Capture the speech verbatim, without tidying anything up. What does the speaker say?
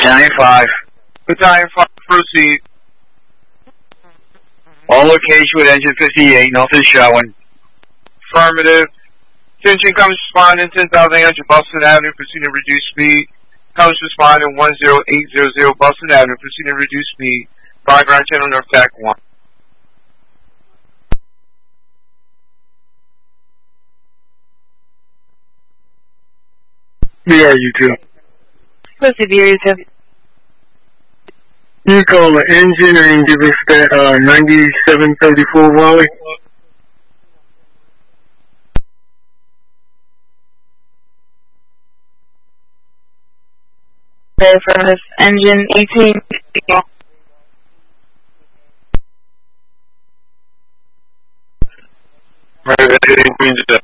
Battalion five. Battalion five, proceed. All location with engine fifty-eight, north is showing. Affirmative. Attention, comes responding ten thousand eight hundred Boston Avenue, proceeding reduced speed. Comes responding one zero eight zero zero Boston Avenue, proceeding reduced speed. Fire ground channel north tack one. B R U two. Proceed, B R U two. You call the engine and give us that uh, ninety-seven thirty-four Raleigh. Affirmative. Engine eighteen. Engine